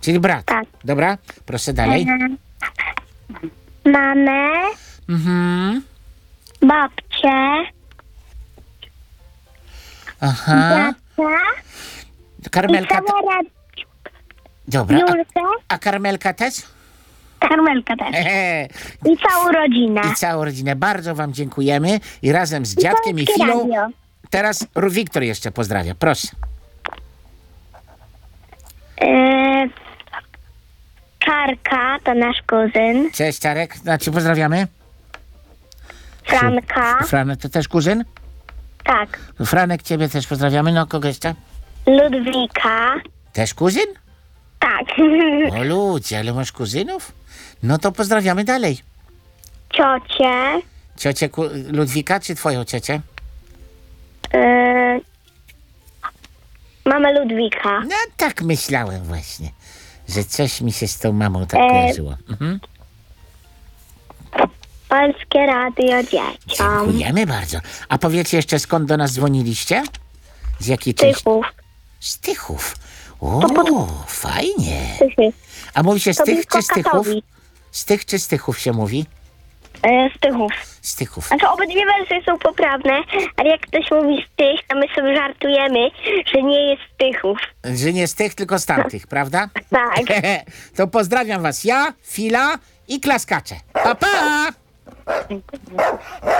Czyli brat. Tak. Dobra, proszę dalej. Mamę, babcię, Aha. brata i Karmelka. całe Dobra. Julkę, A Karmelka też? Karmelka też. Hehe. I całą rodzinę. I całą rodzinę. Bardzo wam dziękujemy. I razem z dziadkiem i Polskie Filą. Radio. Teraz Wiktor jeszcze pozdrawia. Proszę. Czarka to nasz kuzyn. Cześć, Czarek. Znaczy pozdrawiamy. Franka. Franek to też kuzyn? Tak. Franek, ciebie też pozdrawiamy. No, kogo jeszcze? Ludwika. Też kuzyn? Tak. O ludzie, ale masz kuzynów? No to pozdrawiamy dalej. Ciocię. Ciocię Ludwika czy twoją ciocię? Mamę Ludwika. No tak myślałem właśnie, że coś mi się z tą mamą tak kojarzyło. Polskie Radio dzieciom. Dziękujemy bardzo. A powiecie jeszcze, skąd do nas dzwoniliście? Z jakiej części? Tychów. Z Tychów. O, fajnie. Tychy. A mówi się z To tych blisko czy z Tychów? Katowic. Z tych czy z Tychów się mówi? Z Tychów. Z Tychów. Znaczy obydwie wersje są poprawne, ale jak ktoś mówi z tych, to my sobie żartujemy, że nie jest z Tychów. Że nie z tych, tylko z tamtych, prawda? Tak. To pozdrawiam was ja, Fila i Klaskacze. Pa, pa!